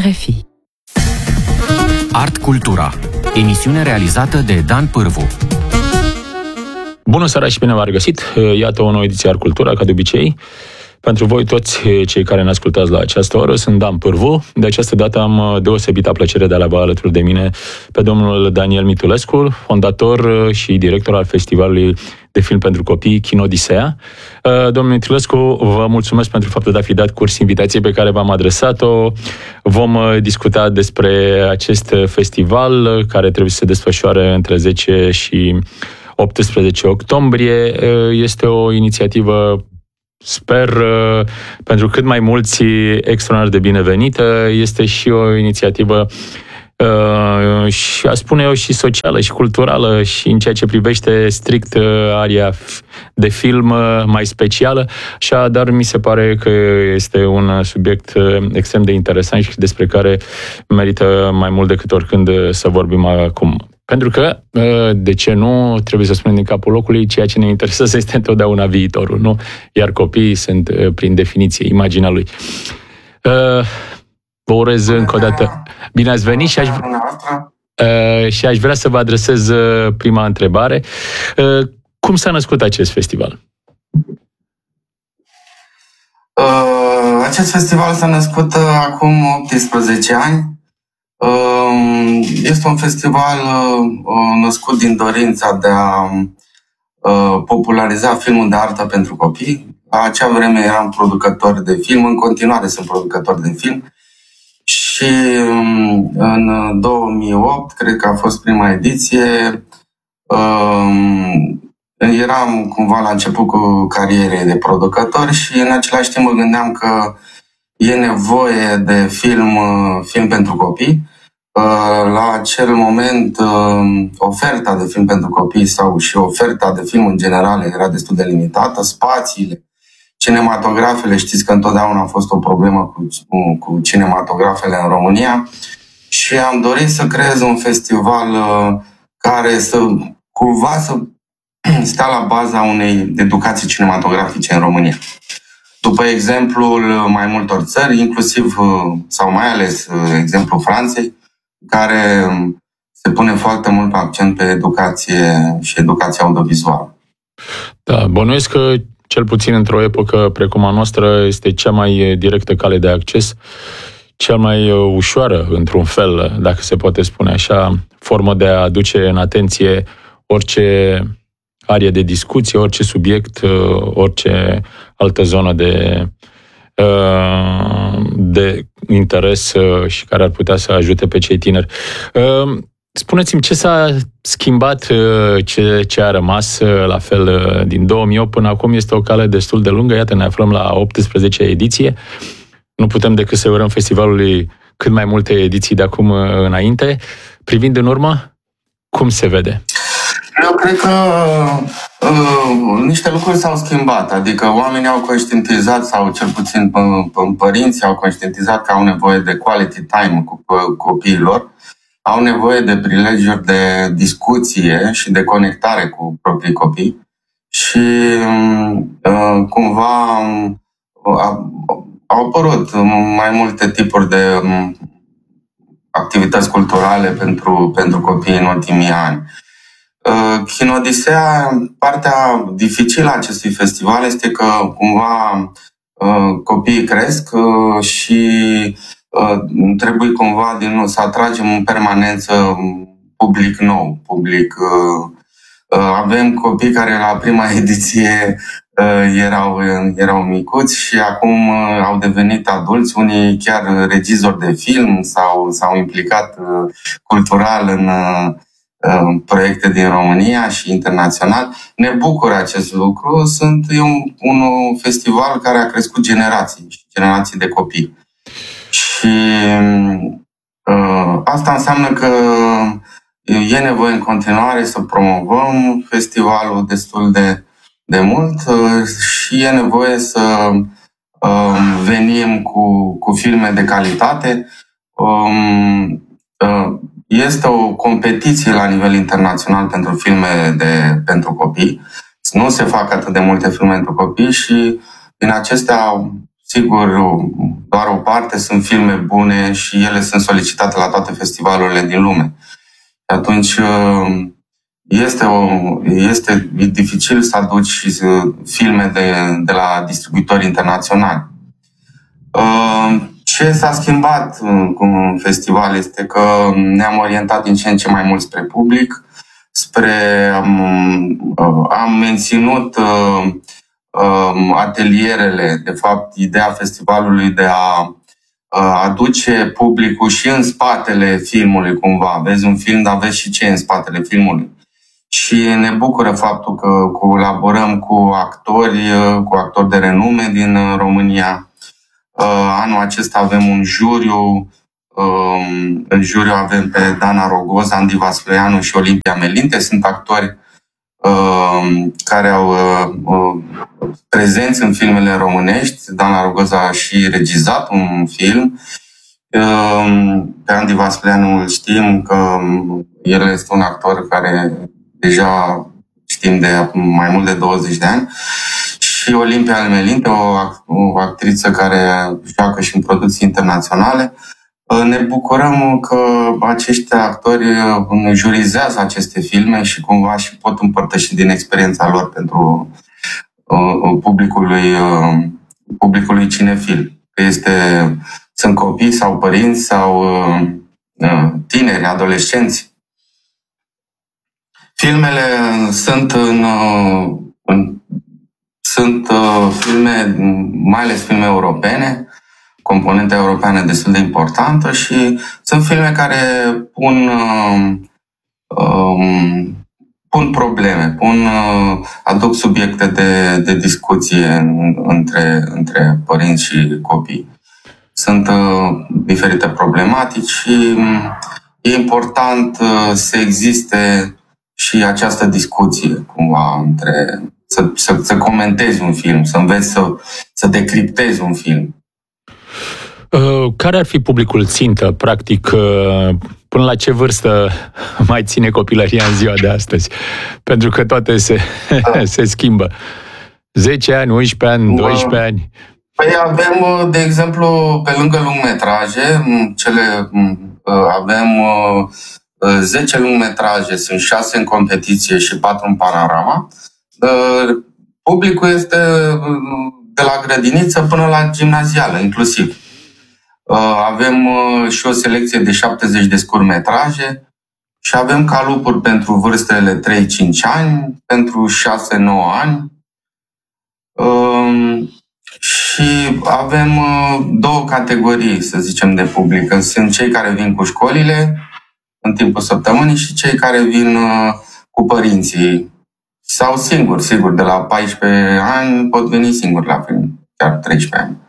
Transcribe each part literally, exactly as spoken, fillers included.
R F I. Art Cultura, emisiune realizată de Dan Pârvu. Bună seara și bine v-am regăsit! Iată o nouă ediție Art Cultura, ca de obicei. Pentru voi toți cei care ne ascultați la această oră, sunt Dan Pârvu. De această dată am deosebită plăcere de a-l avea alături de mine pe domnul Daniel Mitulescu, fondator și director al Festivalului de Film pentru Copii Kinodisea. Domnul Mitulescu, vă mulțumesc pentru faptul de a fi dat curs invitației pe care v-am adresat-o. Vom discuta despre acest festival care trebuie să se desfășoare între zece și optsprezece octombrie. Este o inițiativă, sper, pentru cât mai mulți, extraordinar de binevenită. Este și o inițiativă și, a spune eu, și socială și culturală și în ceea ce privește strict aria de film mai specială. Așadar, mi se pare că este un subiect extrem de interesant și despre care merită mai mult decât oricând să vorbim acum. Pentru că, de ce nu, trebuie să spunem din capul locului, ceea ce ne interesează este întotdeauna viitorul, nu? Iar copiii sunt, prin definiție, imaginea lui. Vă urez încă o dată bine ați venit și aș, și aș vrea să vă adresez prima întrebare. Cum s-a născut acest festival? Acest festival s-a născut acum optsprezece ani. Este un festival născut din dorința de a populariza filmul de artă pentru copii. La acea vreme eram producător de film, în continuare sunt producător de film. Și în două mii opt, cred că a fost prima ediție, eram cumva la început cu carierei de producător și în același timp mă gândeam că e nevoie de film, film pentru copii. La acel moment, oferta de film pentru copii sau și oferta de film în general era destul de limitată. Spațiile, cinematografele, știți că întotdeauna a fost o problemă cu, cu cinematografele în România și am dorit să creez un festival care să cumva să stea la baza unei educații cinematografice în România. După exemplul mai multor țări, inclusiv sau mai ales exemplul Franței, care se pune foarte mult accent pe educație și educația audiovizuală. Da, bănuiesc că cel puțin într-o epocă precum a noastră este cea mai directă cale de acces, cea mai ușoară, într-un fel, dacă se poate spune așa, formă de a aduce în atenție orice arie de discuție, orice subiect, orice altă zonă de, de interes și care ar putea să ajute pe cei tineri. Spuneți-mi, ce s-a schimbat, ce, ce a rămas la fel din două mii opt până acum? Este o cale destul de lungă, iată, ne aflăm la optsprezecea ediție. Nu putem decât să urăm festivalului cât mai multe ediții de acum înainte. Privind în urmă, cum se vede? Eu cred că uh, niște lucruri s-au schimbat, adică oamenii au conștientizat, sau cel puțin uh, părinții au conștientizat că au nevoie de quality time cu uh, copiilor, au nevoie de prilejuri de discuție și de conectare cu proprii copii și uh, cumva uh, au apărut mai multe tipuri de uh, activități culturale pentru, pentru copii în ultimii ani. Uh, Kinodisea, partea dificilă a acestui festival este că cumva uh, copiii cresc uh, și uh, trebuie cumva din nou să atragem în permanență public nou, public. Uh, uh, avem copii care la prima ediție uh, erau, erau micuți și acum uh, au devenit adulți, unii chiar regizori de film sau s-au implicat uh, cultural în uh, proiecte din România și internațional. Ne bucură acest lucru. Sunt un, un festival care a crescut generații și generații de copii. Și uh, asta înseamnă că e nevoie în continuare să promovăm festivalul destul de, de mult uh, și e nevoie să uh, venim cu, cu filme de calitate. Um, uh, Este o competiție la nivel internațional pentru filme de, pentru copii. Nu se fac atât de multe filme pentru copii și din acestea sigur, doar o parte sunt filme bune și ele sunt solicitate la toate festivalurile din lume. Și atunci este, o, este dificil să aduci filme de, de la distribuitori internaționali. Ce s-a schimbat cu festival este că ne-am orientat din ce în ce mai mult spre public, spre am, am menținut atelierele, de fapt, ideea festivalului de a aduce publicul și în spatele filmului, cumva. Vezi un film, dar vezi și ce e în spatele filmului. Și ne bucură faptul că colaborăm cu actori, cu actori de renume din România. Anul acesta avem un juriu. În juriu avem pe Dana Rogoza, Andy Vasluianu și Olimpia Melinte. Sunt actori care au prezenți în filmele românești. Dana Rogoza a și regizat un film. Pe Andy Vasluianu îl știm că el este un actor care deja știm de mai mult de douăzeci de ani. Și Olimpia Melinte, o, o actriță care joacă și în producții internaționale. Ne bucurăm că acești actori jurizează aceste filme și cumva și pot împărtăși din experiența lor pentru uh, publicului, uh, publicului cinefil. Că este, sunt copii sau părinți sau uh, tineri, adolescenți. Filmele sunt în, uh, în sunt uh, filme, mai ales filme europene, componenta europeană destul de importantă și sunt filme care pun, uh, um, pun probleme, pun, uh, aduc subiecte de, de discuție în, între, între părinți și copii. Sunt uh, diferite problematici și um, e important uh, să existe și această discuție cumva între să, să, să comentezi un film, să înveți să, să decriptezi un film. Care ar fi publicul țintă, practic, până la ce vârstă mai ține copilăria în ziua de astăzi? Pentru că toate se, da. se schimbă. zece ani, unsprezece ani, doisprezece ani. Păi avem, de exemplu, pe lângă lungmetraje, cele, avem zece lungmetraje, sunt șase în competiție și patru în panorama. Publicul este de la grădiniță până la gimnazială, inclusiv. Avem și o selecție de șaptezeci de scurtmetraje și avem calupuri pentru vârstele trei cinci ani, pentru șase nouă ani. Și avem două categorii, să zicem, de public. Sunt cei care vin cu școlile în timpul săptămânii și cei care vin cu părinții sau singuri, sigur, de la paisprezece ani pot veni singuri la film, chiar treisprezece ani.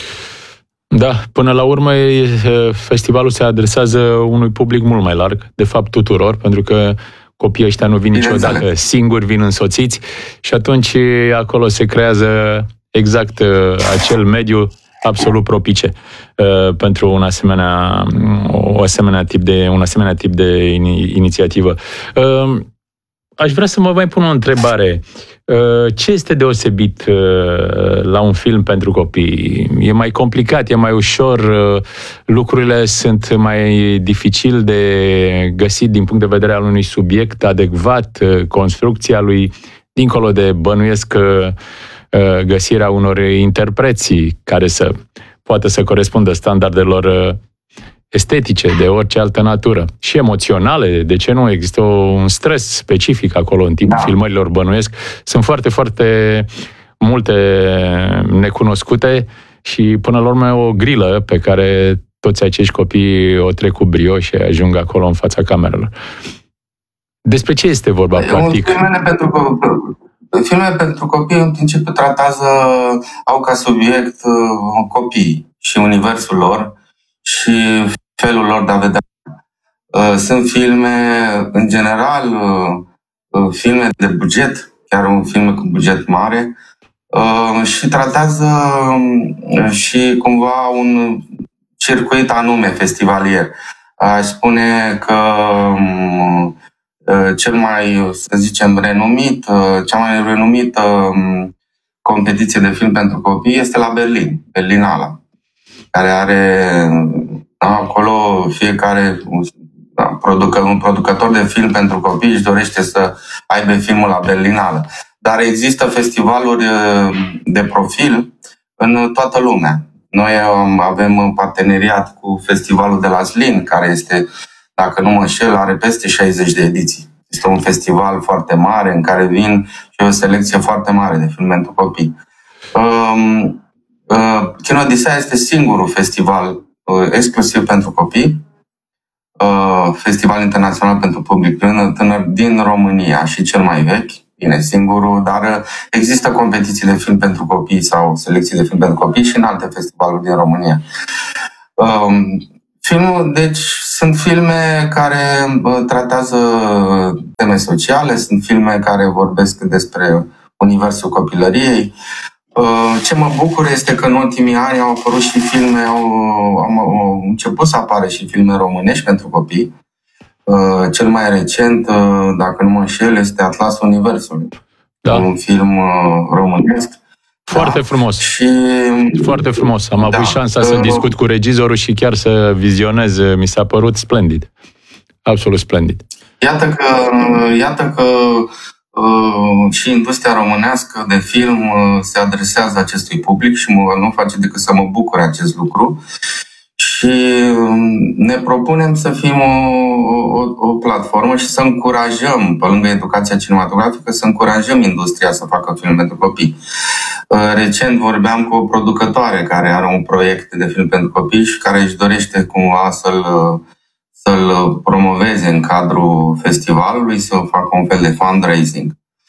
Da, până la urmă festivalul se adresează unui public mult mai larg, de fapt tuturor, pentru că copiii ăștia nu vin niciodată singuri, vin însoțiți și atunci acolo se creează exact acel mediu absolut propice uh, pentru un asemenea, o asemenea tip de, un asemenea tip de inițiativă. Uh, Aș vrea să mă mai pun o întrebare. Ce este deosebit la un film pentru copii? E mai complicat, e mai ușor, lucrurile sunt mai dificil de găsit din punct de vedere al unui subiect adecvat, construcția lui, dincolo de bănuiesc găsirea unor interpreții care să poată să corespundă standardelor estetice, de orice altă natură. Și emoționale, de ce nu? Există un stres specific acolo în timpul da. filmărilor, bănuiesc. Sunt foarte, foarte multe necunoscute și până la urmă o grilă pe care toți acești copii o trec cu brio și ajung acolo în fața camerelor. Despre ce este vorba, e practic? Filmele pentru, filmele pentru copii în principiu tratează, au ca subiect copiii și universul lor și felul lor de a vedea. Sunt filme, în general, filme de buget, chiar un film cu buget mare, și tratează și cumva un circuit anume festivalier. Aș spune că cel mai, să zicem, renumit, cea mai renumită competiție de film pentru copii este la Berlin, Berlinala, care are acolo fiecare da, producă, un producător de film pentru copii își dorește să aibă filmul la Berlinală. Dar există festivaluri de profil în toată lumea. Noi avem un parteneriat cu festivalul de la Zlin, care este, dacă nu mă înșel, are peste șaizeci de ediții. Este un festival foarte mare în care vin și o selecție foarte mare de filme pentru copii. Um, uh, Kinodisea este singurul festival uh, exclusiv pentru copii, uh, festival internațional pentru public tânăr din România și cel mai vechi, bine, singurul, dar există competiții de film pentru copii sau selecții de film pentru copii și în alte festivaluri din România. Um, filmul, deci, sunt filme care uh, tratează teme sociale, sunt filme care vorbesc despre universul copilăriei. Uh, ce mă bucur este că în ultimii ani au apărut și filme, au, au, au început să apară și filme românești pentru copii. Uh, cel mai recent, uh, dacă nu mă înșel, este Atlasul Universului. Da. Un film uh, românesc. Foarte da. frumos. Și, Foarte frumos. Am da. avut șansa să discut cu regizorul și chiar să vizionez. Mi s-a părut splendid. Absolut splendid. Iată că, iată că uh, și industria românească de film uh, se adresează acestui public și mă, nu face decât să mă bucure acest lucru. Și ne propunem să fim o, o, o platformă și să încurajăm, pe lângă educația cinematografică, să încurajăm industria să facă film pentru copii. Recent vorbeam cu o producătoare care are un proiect de film pentru copii și care își dorește cumva să-l, să-l promoveze în cadrul festivalului, să facă un fel de fundraising.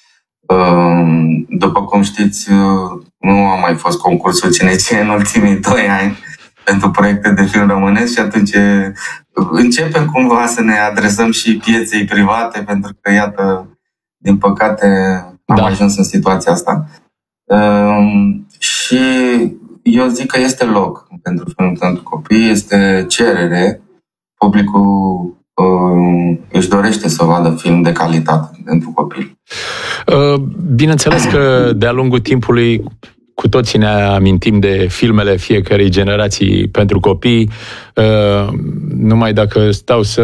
După cum știți, nu a mai fost concursul Cine Ține în ultimii doi ani pentru proiecte de film românesc și atunci începem cumva să ne adresăm și pieței private, pentru că, iată, din păcate am da. ajuns în situația asta. Um, și eu zic că este loc pentru film pentru copii, este cerere, publicul um, își dorește să vadă film de calitate pentru copii. Bineînțeles că de-a lungul timpului cu toții ne amintim de filmele fiecărei generații pentru copii. Numai dacă stau să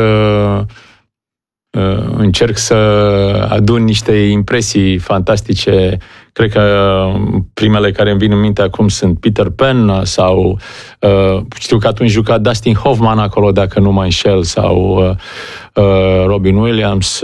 încerc să adun niște impresii fantastice, cred că primele care îmi vin în minte acum sunt Peter Pan sau știu că atunci juca Dustin Hoffman acolo, dacă nu mă înșel, sau Robin Williams,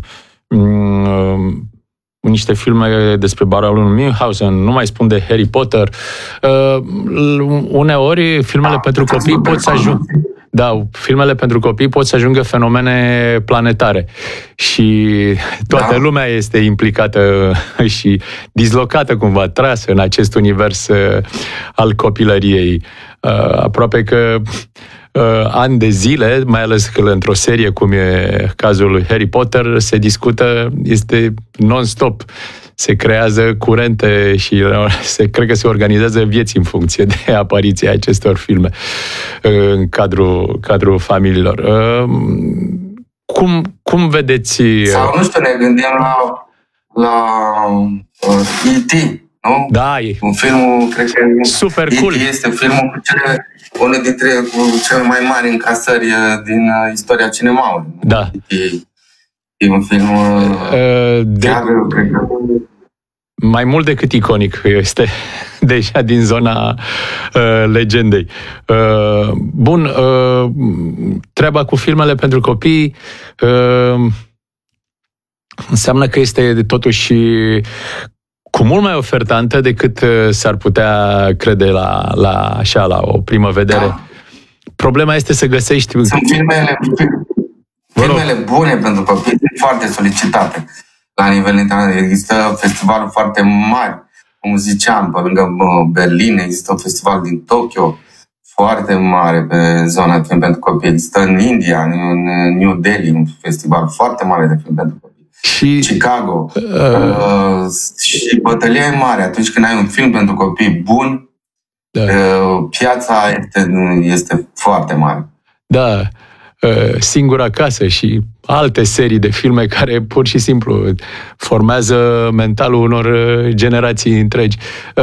niște filme despre baronul Münchhausen, nu mai spun de Harry Potter. Uh, uneori, filmele pentru copii pot să ajungă... Da, filmele pentru copii pot să ajungă fenomene planetare și toată lumea este implicată și dislocată cumva, trasă în acest univers al copilăriei. Uh, aproape că Uh, ani de zile, mai ales că într-o serie cum e cazul lui Harry Potter, se discută, este non-stop, se creează curente și se, cred că se organizează vieți în funcție de apariția acestor filme uh, în cadrul, cadrul familiilor. Uh, cum, cum vedeți... Uh... Sau, nu știu, ne gândim la, la uh, E T, nu? Da, e... Un film, cred că super E T cool. este filmul cu cele... unul dintre cele mai mari încasări din istoria cinemaului. Da. E, e un film de, chiar, cred că... mai mult decât iconic, este deja din zona uh, legendei. Uh, bun, uh, treaba cu filmele pentru copii uh, înseamnă că este totuși cu mult mai ofertantă decât s-ar putea crede la, la, așa, la o primă vedere. Da. Problema este să găsești... Sunt filmele, filmele bune pentru copii, sunt foarte solicitate la nivel internațional. Există festivaluri foarte mari, cum ziceam, pe lângă Berlin, există un festival din Tokyo foarte mare pe zona de film pentru copii. Există în India, în New Delhi, un festival foarte mare de film pentru copii. Și Chicago. Uh, uh, și bătălia e mare. Atunci când ai un film pentru copii bun, da. uh, piața este, este foarte mare. Da. Singura Casă și alte serii de filme care pur și simplu formează mentalul unor generații întregi.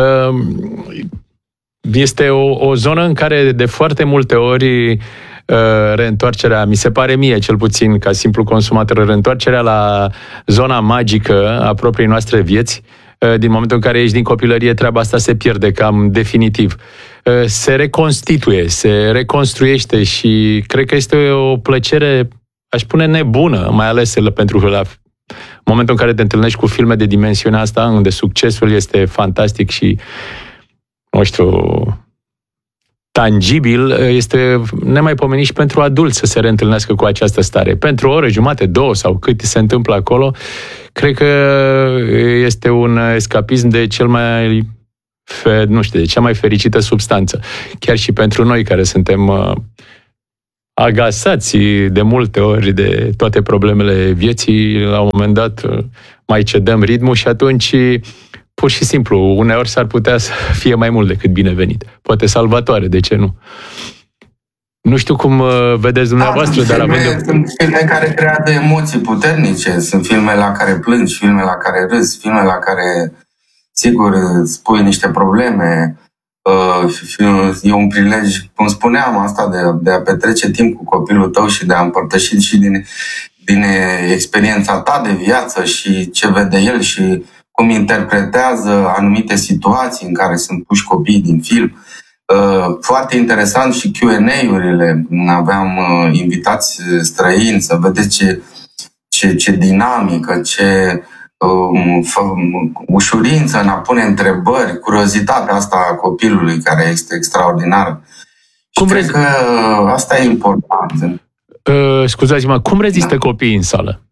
Este o, o zonă în care de foarte multe ori reîntoarcerea, mi se pare mie, cel puțin ca simplu consumator, reîntoarcerea la zona magică a propriei noastre vieți, din momentul în care ești din copilărie, treaba asta se pierde cam definitiv. Se reconstituie, se reconstruiește și cred că este o plăcere, aș spune, nebună, mai ales pentru că la momentul în care te întâlnești cu filme de dimensiunea asta, unde succesul este fantastic și, nu știu, tangibil, este nemaipomenit și pentru adulți să se reîntâlnească cu această stare. Pentru o oră, jumate, două sau cât se întâmplă acolo, cred că este un escapism de cel mai, nu știu, de cea mai fericită substanță. Chiar și pentru noi care suntem agasați de multe ori de toate problemele vieții, la un moment dat mai cedăm ritmul și atunci pur și simplu, uneori s-ar putea să fie mai mult decât binevenit. Poate salvatoare, de ce nu? Nu știu cum vedeți dumneavoastră, da, dar filme, având... Sunt filme care creează emoții puternice, sunt filme la care plângi, filme la care râzi, filme la care, sigur, spui niște probleme. E un prilej, cum spuneam, asta de, de a petrece timp cu copilul tău și de a împărtăși și din, din experiența ta de viață și ce vede el și cum interpretează anumite situații în care sunt puși copiii din film. Foarte interesant și Q and A-urile. Aveam invitați străini să vedeți ce, ce, ce dinamică, ce um, fă, ușurință în a pune întrebări, curiozitatea asta a copilului care este extraordinară. Cum și rez... cred că asta e important. Uh, scuzați-mă, cum rezistă da. copiii în sală?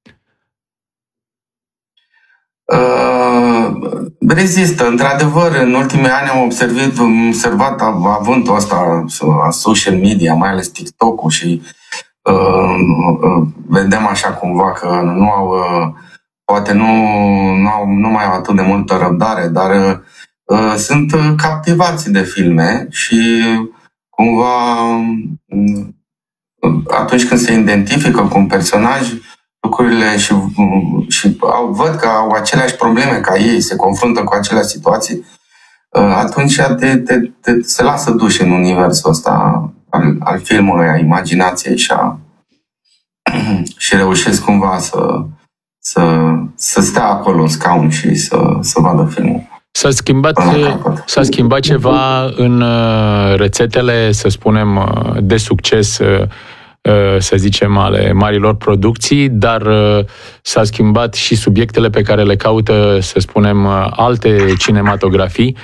Uh, rezistă. Într-adevăr, în ultimii ani am observat, am observat avântul ăsta a social media, mai ales TikTok-ul și uh, uh, vedem așa cumva că nu au, uh, poate nu, nu, au, nu mai au atât de multă răbdare, dar uh, sunt captivați de filme și cumva uh, atunci când se identifică cu un personaj, lucrurile și, și au, văd că au aceleași probleme ca ei, se confruntă cu aceleași situații, atunci te, te, te, se lasă duși în universul ăsta al, al filmului, a imaginației și, a, și reușesc cumva să, să, să stea acolo în scaun și să, să vadă filmul. S-a schimbat, s-a schimbat ceva în rețetele, să spunem, de succes, să zicem, ale marilor producții, dar s-a schimbat și subiectele pe care le caută, să spunem, alte cinematografii,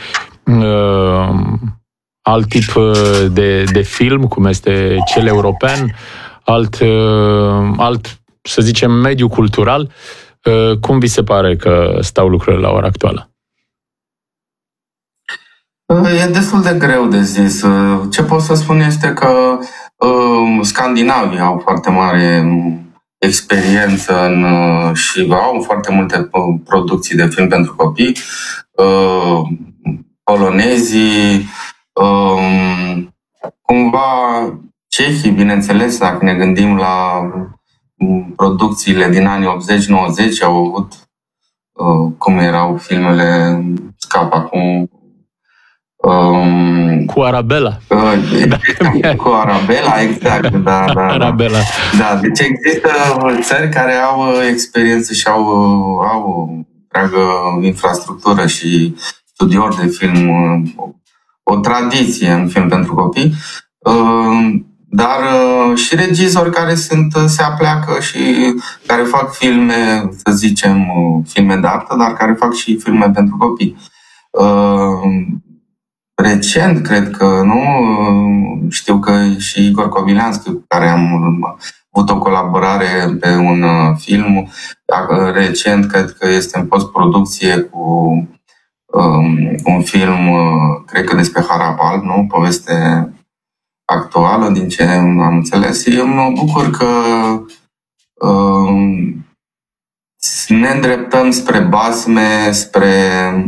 alt tip de, de film, cum este cel european, alt, alt, să zicem, mediu cultural. Cum vi se pare că stau lucrurile la ora actuală? E destul de greu de zis. Ce pot să spun este că uh, scandinavii au foarte mare experiență în, uh, și au foarte multe producții de film pentru copii. Uh, polonezii, uh, cumva cehii, bineînțeles, dacă ne gândim la producțiile din anii optzeci nouăzeci, au avut uh, cum erau filmele, scap acum, Um, cu Arabella. Uh, cu Arabella, exact. Da, da, Arabella. Da. Deci există țări care au experiență și au, au întreagă infrastructură și studiori de film, o tradiție în film pentru copii, uh, dar uh, și regizori care sunt, se apleacă și care fac filme, să zicem, filme de artă, dar care fac și filme pentru copii. Uh, Recent, cred că, nu, știu că și Igor Kobilanski, cu care am avut o colaborare pe un film, recent cred că este în postproducție cu um, un film, cred că despre Harapal, nu? Poveste actuală, din ce am înțeles. Eu mă bucur că um, ne îndreptăm spre basme, spre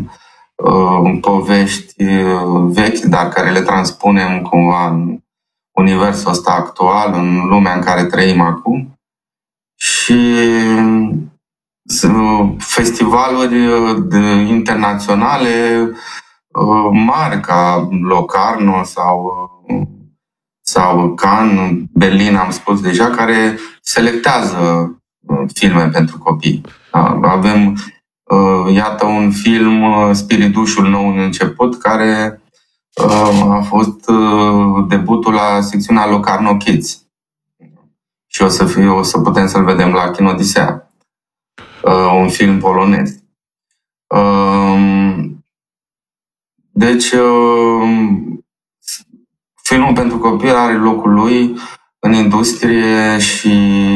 uh, povești vechi, dar care le transpunem cumva în, universul ăsta actual, în lumea în care trăim acum. Și festivaluri internaționale mari ca Locarno sau, sau Cannes, Berlin, am spus deja, care selectează filme pentru copii. Avem, iată, un film, Spiridușul nou în început, care a fost debutul la secțiunea Locarno Kids. Și o să, fie, o să putem să-l vedem la Kinodisea. Un film polonez. Deci, filmul pentru copii are locul lui în industrie și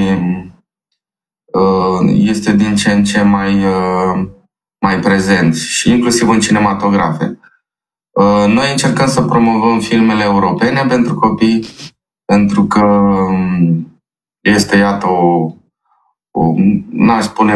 este din ce în ce mai, mai prezent, și inclusiv în cinematografe. Noi încercăm să promovăm filmele europene pentru copii, pentru că este, iată, o, o n-aș spune